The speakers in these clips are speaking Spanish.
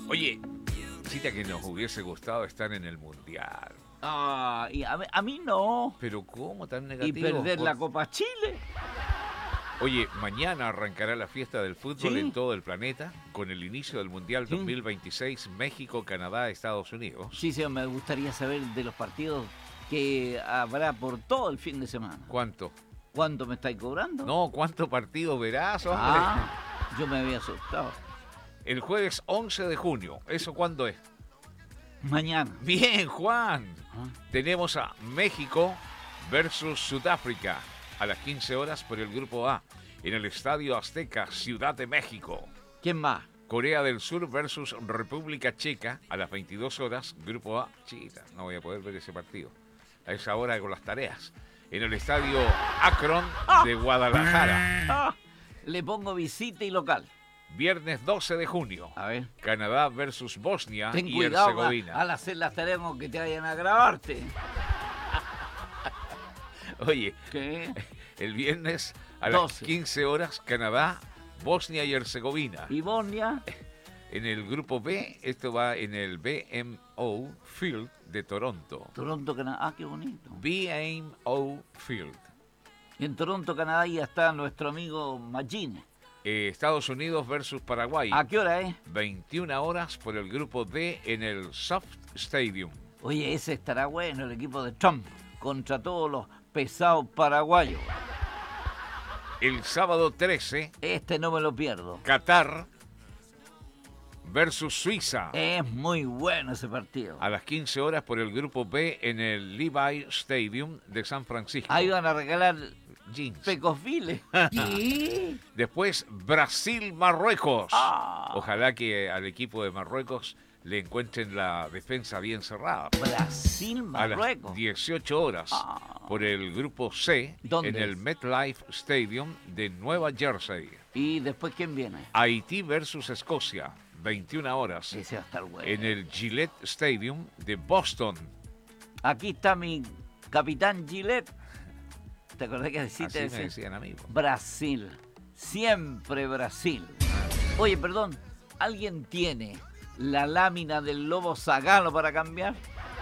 Oye, cita que nos hubiese gustado estar en el Mundial. Y a mí no. Pero ¿cómo tan Y negativo? perder la Copa Chile. Oye, mañana arrancará la fiesta del fútbol Sí. en todo el planeta con el inicio del Mundial Sí. 2026 México, Canadá, Estados Unidos. Sí, señor, me gustaría saber de los partidos que habrá por todo el fin de semana. ¿Cuánto? ¿Cuánto me estáis cobrando? No, ¿cuántos partidos verás, hombre? Yo me había asustado. El jueves 11 de junio. ¿Eso cuándo es? Mañana. Bien, Juan. Ah. Tenemos a México versus Sudáfrica a las 15 horas por el Grupo A en el Estadio Azteca, Ciudad de México. ¿Quién más? Corea del Sur versus República Checa a las 22 horas, Grupo A. Chita, no voy a poder ver ese partido a esa hora con las tareas. En el Estadio Akron de Guadalajara. Le pongo visita y local. Viernes 12 de junio. A ver. Canadá versus Bosnia Ten y cuidado Herzegovina. al hacer las tareas con que te vayan a grabarte. Oye, ¿Qué? el viernes a las 12. 15 horas, Canadá, Bosnia y Herzegovina. ¿Y Bosnia? En el grupo B, esto va en el BMO Field de Toronto. Toronto, Canadá. Qué bonito. BMO Field. Y en Toronto, Canadá, ya está nuestro amigo Magine. Estados Unidos versus Paraguay. ¿A qué hora es? 21 horas por el grupo D en el Soft Stadium. Oye, ese estará bueno, el equipo de Trump, contra todos los pesados paraguayos. El sábado 13, Este no me lo pierdo. Qatar versus Suiza. Es muy bueno ese partido. A las 15 horas por el grupo B en el Levi Stadium de San Francisco. Ahí van a regalar Jeans. pecosfiles. ¿Sí? Después, Brasil-Marruecos. Ah. Ojalá que al equipo de Marruecos le encuentren la defensa bien cerrada. Brasil, A las Marruecos. 18 horas por el grupo C ¿Dónde en el es? MetLife Stadium de Nueva Jersey. ¿Y después quién viene? Haití versus Escocia, 21 horas Ese va a estar bueno. en el Gillette Stadium de Boston. Aquí está mi capitán Gillette. ¿Te acordás que Así deciste me ese? decían a mí. Brasil. Siempre Brasil. Oye, perdón, ¿alguien tiene la lámina del lobo Zagalo para cambiar?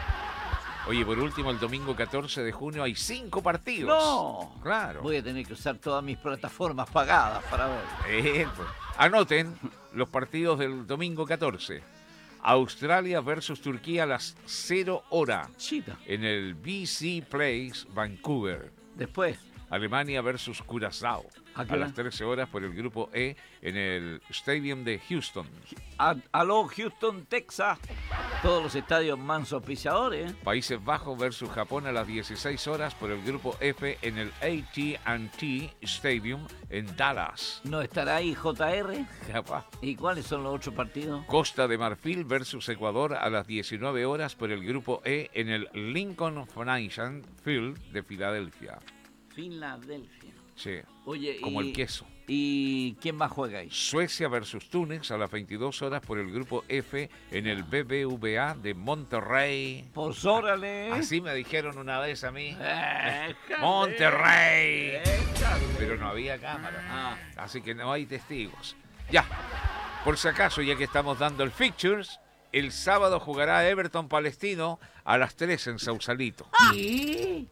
Oye, por último, el domingo 14 de junio hay 5 partidos. ¡No! Claro. Voy a tener que usar todas mis plataformas pagadas para ver. Pues. Anoten los partidos del domingo 14. Australia versus Turquía a las 0 horas Chita. en el BC Place, Vancouver. Después, Alemania versus Curazao ¿A qué a hora? las 13 horas por el grupo E en el Stadium de Houston. aló Houston, Texas. Todos los estadios mansos auspiciadores. Países Bajos versus Japón a las 16 horas por el grupo F en el AT&T Stadium en Dallas. ¿No estará ahí JR? Capaz. ¿Y cuáles son los otros partidos? Costa de Marfil versus Ecuador a las 19 horas por el grupo E en el Lincoln Financial Field de Filadelfia. Filadelfia. Sí, Oye, como el queso. ¿Y quién más juega ahí? Suecia versus Túnez a las 22 horas por el grupo F en el BBVA de Monterrey. Pues órale. Así me dijeron una vez a mí. Déjale. Monterrey. Déjale. Pero no había cámara. Ah. Así que no hay testigos. Ya, por si acaso, ya que estamos dando el Fixtures, el sábado jugará Everton Palestino a las 3 en Sausalito. ¿Y?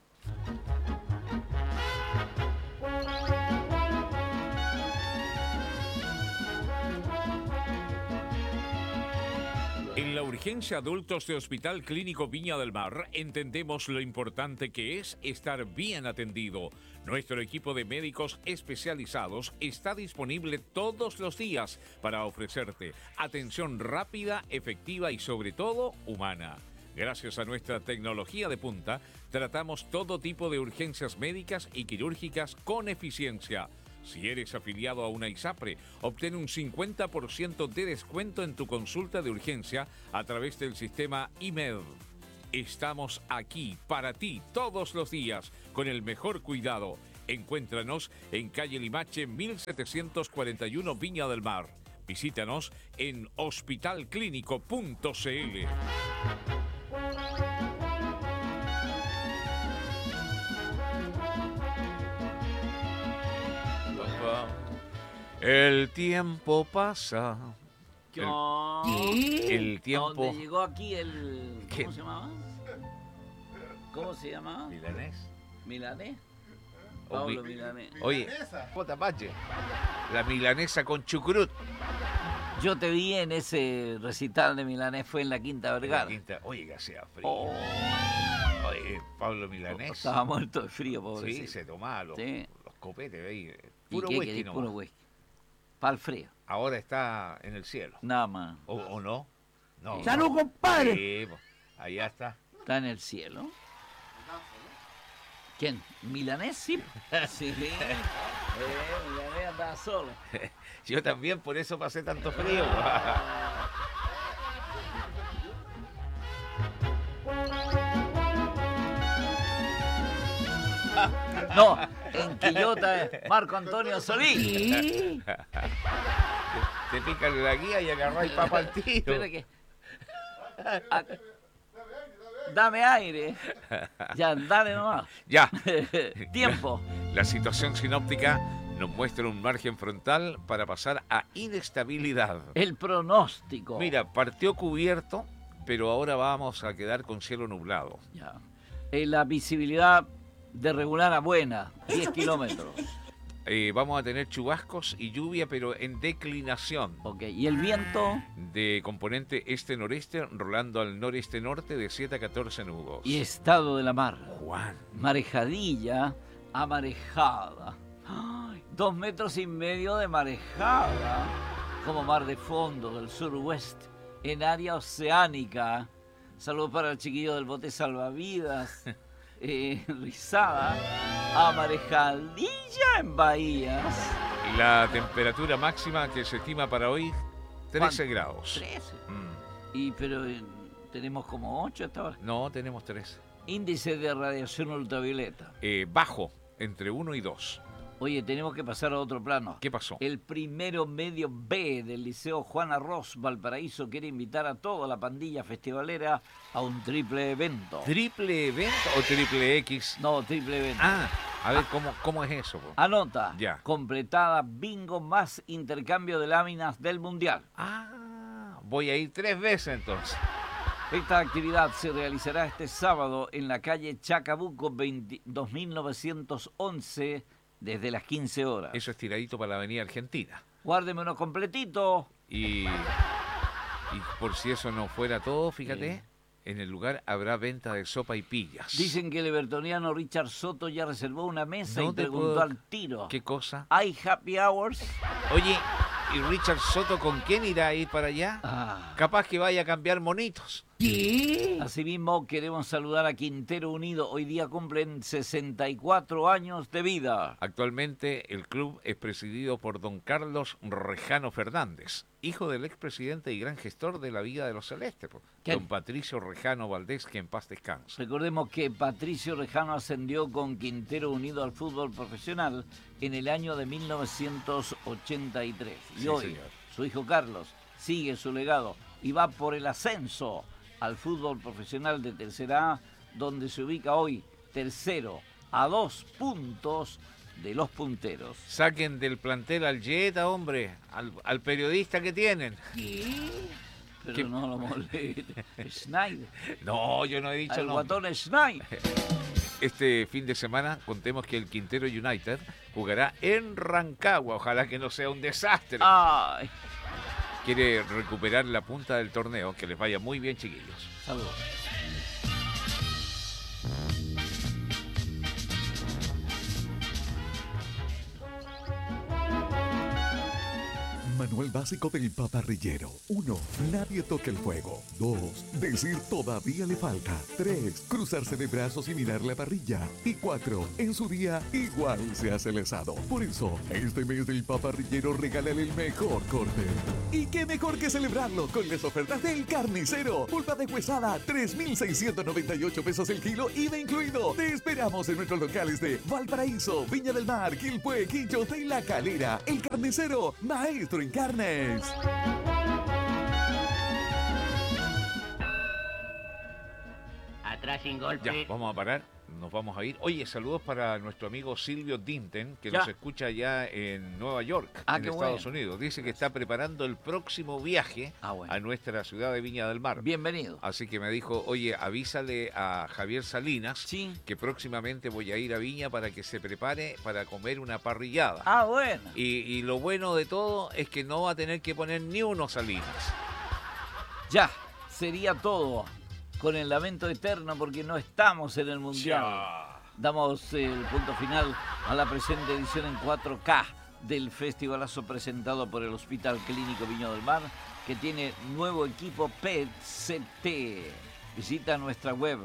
En la urgencia adultos de Hospital Clínico Viña del Mar entendemos lo importante que es estar bien atendido. Nuestro equipo de médicos especializados está disponible todos los días para ofrecerte atención rápida, efectiva y sobre todo humana. Gracias a nuestra tecnología de punta, tratamos todo tipo de urgencias médicas y quirúrgicas con eficiencia. Si eres afiliado a una ISAPRE, obtén un 50% de descuento en tu consulta de urgencia a través del sistema IMED. Estamos aquí para ti todos los días con el mejor cuidado. Encuéntranos en calle Limache 1741 Viña del Mar. Visítanos en hospitalclínico.cl. El tiempo pasa No. El tiempo... Donde llegó aquí el... ¿Qué? ¿Cómo se llamaba? ¿Cómo se llamaba? ¿Milanés? ¿Milanés? O Pablo mi- Milanés. Oye, la milanesa con chucrut. Yo te vi en ese recital de Milanés, fue en la Quinta En la Vergara. quinta. Oye, que hacía frío. Oh, Oye, Pablo Milanés. estaba muerto de frío, Sí, pobrecito. se tomaba los copetes ahí. ¿Y Puro qué whisky querés? nomás. Puro whisky. Para el frío, Ahora está en el cielo. nada más. ¿O no? No. ¡Salud, compadre! Sí, pues, allá está. ¿Está en el cielo? ¿Quién? ¿Milanés? Sí. Sí. Milanés andaba solo. Yo también por eso pasé tanto frío. No, en Quillota, Marco Antonio Solís. Te pican la guía y agarráis papa al tiro. Espera que... Ah, dame aire. Ya, dale nomás. Ya. Tiempo. La situación sinóptica nos muestra un margen frontal para pasar a inestabilidad. El pronóstico. Mira, partió cubierto, pero ahora vamos a quedar con cielo nublado. Ya. La visibilidad de regular a buena, 10 kilómetros. Vamos a tener chubascos y lluvia, pero en declinación. Ok, y el viento De componente este-noreste, rolando al noreste-norte de 7 a 14 nudos. y estado de la mar. Juan. Marejadilla a marejada. ¡Ay! 2,5 metros de marejada. Como mar de fondo del suroeste en área oceánica. Saludos para el chiquillo del bote salvavidas. Rizada a marejadilla en bahías. Y la temperatura máxima que se estima para hoy, 13 ¿Cuánto? grados. 13. Mm. Y pero tenemos como 8 hasta ahora. No, tenemos 13. Índice de radiación ultravioleta. Bajo, entre 1 y 2. Oye, tenemos que pasar a otro plano. ¿Qué pasó? El primero medio B del Liceo Juan Arroz Valparaíso quiere invitar a toda la pandilla festivalera a un triple evento. ¿Triple evento o triple X? No, triple evento. Ah, a ver, ¿cómo es eso? Po? Anota. Ya. Completada bingo más intercambio de láminas del Mundial. Ah, voy a ir 3 veces entonces. Esta actividad se realizará este sábado en la calle Chacabuco 2911 desde las 15 horas. Eso es tiradito para la avenida Argentina. Guárdeme uno completito. Y por si eso no fuera todo, fíjate, en el lugar habrá venta de sopa y pillas. Dicen que el evertoniano Richard Soto ya reservó una mesa No y te preguntó puedo- al tiro. ¿Qué cosa? ¿Hay happy hours? Oye, ¿y Richard Soto con quién irá a ir para allá? Ah. Capaz que vaya a cambiar monitos. Asimismo, queremos saludar a Quintero Unido. Hoy día cumplen 64 años de vida. Actualmente el club es presidido por don Carlos Rejano Fernández, hijo del expresidente y gran gestor de la Vida de los Celestes, po. ¿Quién? Don Patricio Rejano Valdés, que en paz descanse. Recordemos que Patricio Rejano ascendió con Quintero Unido al fútbol profesional en el año de 1983. Y Sí, hoy, señor. su hijo Carlos sigue su legado y va por el ascenso al fútbol profesional de Tercera A, donde se ubica hoy tercero, a 2 puntos de los punteros. Saquen del plantel al Jetta, hombre, al periodista que tienen. Pero ¿Qué? no lo moleste. Schneider. No, yo no he dicho Al no. guatón Schneider. Este fin de semana contemos que el Quintero United jugará en Rancagua. Ojalá que no sea un desastre. Ay, Quiere recuperar la punta del torneo. Que les vaya muy bien, chiquillos. saludos. Manual básico del paparrillero. 1. Nadie toque el fuego. 2. Decir todavía le falta. 3. Cruzarse de brazos y mirar la parrilla. Y 4. En su día igual se hace el asado. Por eso, este mes del paparrillero regálale el mejor corte. Y qué mejor que celebrarlo con las ofertas del carnicero. Pulpa de huesada, 3,698 pesos el kilo, IVA incluido. Te esperamos en nuestros locales de Valparaíso, Viña del Mar, Quilpué, Quillote y La Calera. El carnicero, maestro en carnes. sin golpe. Ya, vamos a parar, nos vamos a ir. Oye, saludos para nuestro amigo Silvio Dinten, que Ya. nos escucha ya en Nueva York, en qué Estados bueno. Unidos. Dice que está preparando el próximo viaje Bueno. a nuestra ciudad de Viña del Mar. Bienvenido. Así que me dijo, oye, avísale a Javier Salinas Sí. que próximamente voy a ir a Viña para que se prepare para comer una parrillada. Bueno. Y lo bueno de todo es que no va a tener que poner ni uno Salinas. Ya, sería todo. Con el lamento eterno porque no estamos en el Mundial. Damos el punto final a la presente edición en 4K del festivalazo presentado por el Hospital Clínico Viña del Mar, que tiene nuevo equipo PET-CT. Visita nuestra web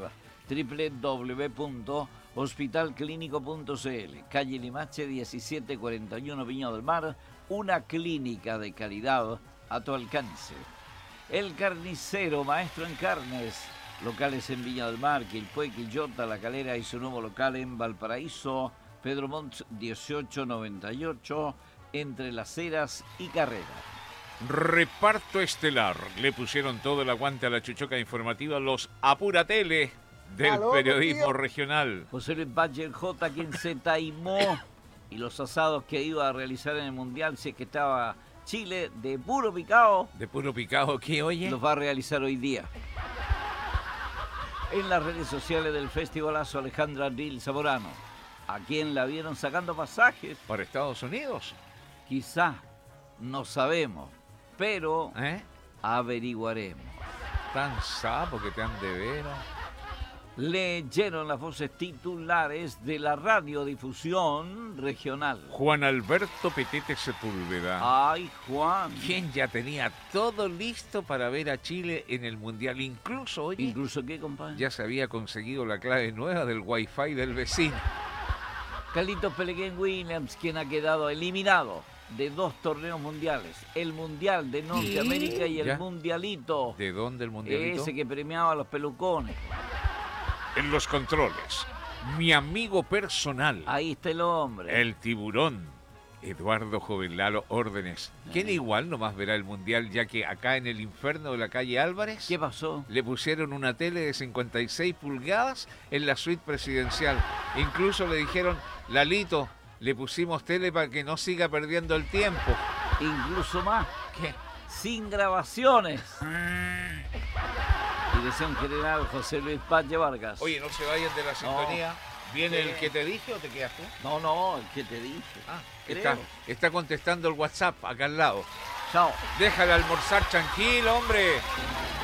www.hospitalclinico.cl, calle Limache 1741 Viña del Mar, una clínica de calidad a tu alcance. El Carnicero, maestro en carnes, locales en Viña del Mar, Quilpué, Quillota, La Calera y su nuevo local en Valparaíso, Pedro Montt 1898, entre Las Heras y Carrera. Reparto estelar. Le pusieron todo el aguante a la chuchoca informativa los Apuratele del periodismo regional. José Luis Badger J, quien se taimó, y los asados que iba a realizar en el Mundial, si es que estaba Chile de puro picado, De puro picado, ¿qué oye? los va a realizar hoy día. En las redes sociales del festivalazo, Alejandra Abril Zamorano, a quien la vieron sacando pasajes, ¿Para Estados Unidos? quizá, no sabemos, pero ¿Eh? averiguaremos. Tan sapo que te han de ver. Leyeron las voces titulares de la radiodifusión regional. Juan Alberto Petete Sepúlveda. Ay, Juan. Quien ya tenía todo listo para ver a Chile en el Mundial. Incluso, oye, ¿Incluso qué, compadre? ya se había conseguido la clave nueva del Wi-Fi del vecino. Carlitos Pelequén Williams, quien ha quedado eliminado de 2 torneos mundiales. El Mundial de Norteamérica y el ¿Ya? Mundialito. ¿De dónde el Mundialito? Ese que premiaba a los pelucones. En los controles, mi amigo personal, Ahí está el hombre. el tiburón, Eduardo Jovenlalo Órdenes. ¿Quién igual nomás verá el Mundial, ya que acá en el infierno de la calle Álvarez ¿Qué pasó? le pusieron una tele de 56 pulgadas en la suite presidencial? Incluso le dijeron, Lalito, le pusimos tele para que no siga perdiendo el tiempo. Incluso más. ¿Qué? Sin grabaciones. Dirección General José Luis Pache Vargas. Oye, no se vayan de la sintonía. ¿Viene el que te dije o te quedas tú? No, el que te dije. Ah, Creo. está contestando el WhatsApp acá al lado. Chao. Déjale almorzar tranquilo, hombre.